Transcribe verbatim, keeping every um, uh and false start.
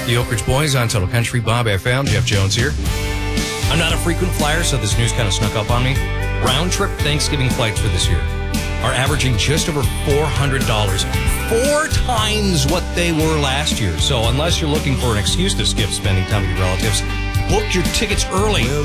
The Oak Ridge Boys on Total Country, Bob F M, Jeff Jones here. I'm not a frequent flyer, so this news kind of snuck up on me. Round trip Thanksgiving flights for this year are averaging just over four hundred dollars. Four times what they were last year. So unless you're looking for an excuse to skip spending time with your relatives, book your tickets early.